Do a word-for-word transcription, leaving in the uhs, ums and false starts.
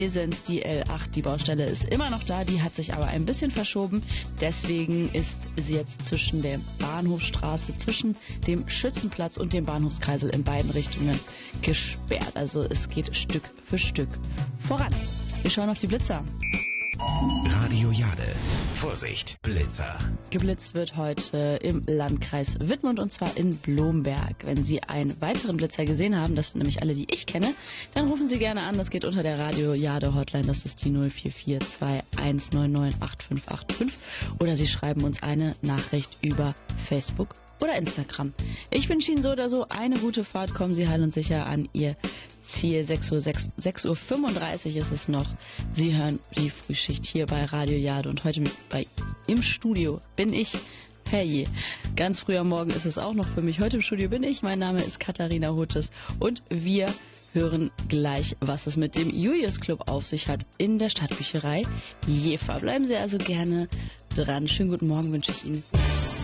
Esens, die L acht, die Baustelle ist immer noch da, die hat sich aber ein bisschen verschoben. Deswegen ist sie jetzt zwischen der Bahnhofstraße, zwischen dem Schützenplatz und dem Bahnhofskreisel in beiden Richtungen gesperrt. Also es geht Stück für Stück voran. Wir schauen auf die Blitzer. Radio Jade. Vorsicht, Blitzer. Geblitzt wird heute im Landkreis Wittmund und zwar in Blomberg. Wenn Sie einen weiteren Blitzer gesehen haben, das sind nämlich alle, die ich kenne, dann rufen Sie gerne an. Das geht unter der Radio Jade Hotline, das ist die null vier vier zwei eins neun neun acht fünf acht fünf. Oder Sie schreiben uns eine Nachricht über Facebook oder Instagram. Ich wünsche Ihnen so oder so eine gute Fahrt. Kommen Sie heil und sicher an Ihr Ziel. sechs Uhr fünfunddreißig ist es noch. Sie hören die Frühschicht hier bei Radio Jade und heute mit bei im Studio bin ich. Hey, ganz früh am Morgen ist es auch noch für mich. Heute im Studio bin ich. Mein Name ist Katharina Hutes und wir hören gleich, was es mit dem Julius Club auf sich hat in der Stadtbücherei Jever. Bleiben Sie also gerne dran. Schönen guten Morgen wünsche ich Ihnen.